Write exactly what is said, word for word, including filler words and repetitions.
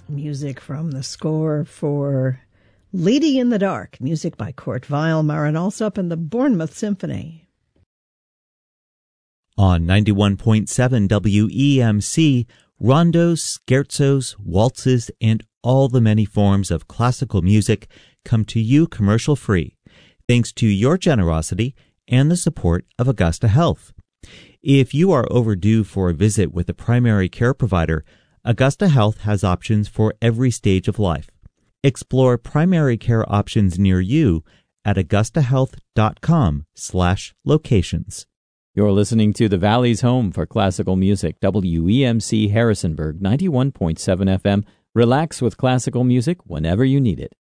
Music from the score for Lady in the Dark, music by Kurt Weill, and also up in the Bournemouth Symphony. On ninety-one point seven W E M C, rondos, scherzos, waltzes, and all the many forms of classical music come to you commercial-free, thanks to your generosity and the support of Augusta Health. If you are overdue for a visit with a primary care provider, Augusta Health has options for every stage of life. Explore primary care options near you at augustahealth.com slash locations. You're listening to the Valley's home for classical music, W E M C Harrisonburg, ninety-one point seven F M. Relax with classical music whenever you need it.